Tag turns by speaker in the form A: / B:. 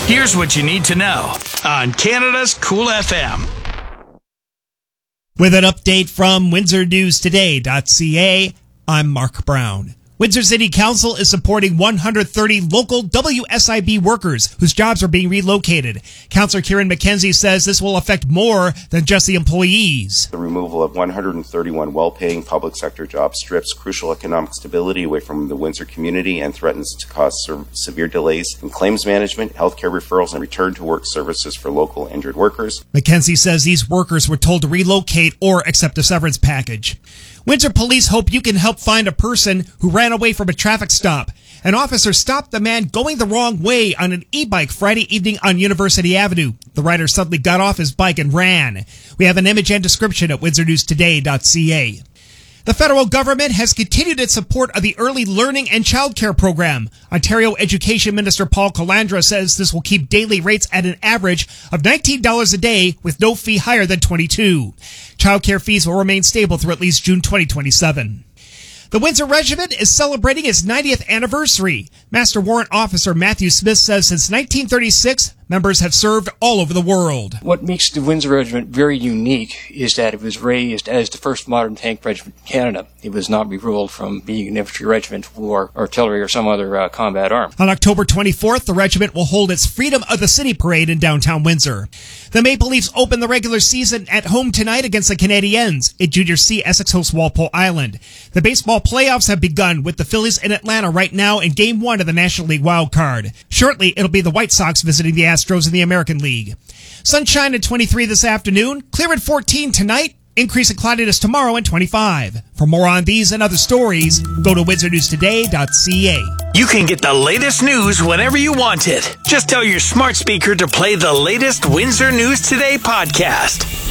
A: Here's what you need to know on Canada's Cool FM.
B: With an update from WindsorNewsToday.ca, I'm Mark Brown. Windsor City Council is supporting 130 local WSIB workers whose jobs are being relocated. Councillor Kieran McKenzie says this will affect more than just the employees.
C: The removal of 131 well-paying public sector jobs strips crucial economic stability away from the Windsor community and threatens to cause severe delays in claims management, healthcare referrals, and return-to-work services for local injured workers.
B: McKenzie says these workers were told to relocate or accept a severance package. Windsor police hope you can help find a person who ran away from a traffic stop. An officer stopped the man going the wrong way on an e-bike Friday evening on University Avenue. The rider suddenly got off his bike and ran. We have an image and description at WindsorNewsToday.ca. The federal government has continued its support of the Early Learning and Childcare Program. Ontario Education Minister Paul Calandra says this will keep daily rates at an average of $19 a day with no fee higher than $22. Childcare fees will remain stable through at least June 2027. The Windsor Regiment is celebrating its 90th anniversary. Master Warrant Officer Matthew Smith says since 1936, members have served all over the world.
D: What makes the Windsor Regiment very unique is that it was raised as the first modern tank regiment in Canada. It was not reruled from being an infantry regiment or artillery or some other combat arm.
B: On October 24th, the regiment will hold its Freedom of the City parade in downtown Windsor. The Maple Leafs open the regular season at home tonight against the Canadiens in Junior C. Essex hosts Walpole Island. The baseball playoffs have begun with the Phillies in Atlanta right now in Game 1 of the National League wild card. Shortly, it'll be the White Sox visiting the Astros in the American League. Sunshine at 23 this afternoon, clear at 14 tonight, increase in cloudiness tomorrow at 25. For more on these and other stories, go to WindsorNewsToday.ca.
A: You can get the latest news whenever you want it. Just tell your smart speaker to play the latest Windsor News Today podcast.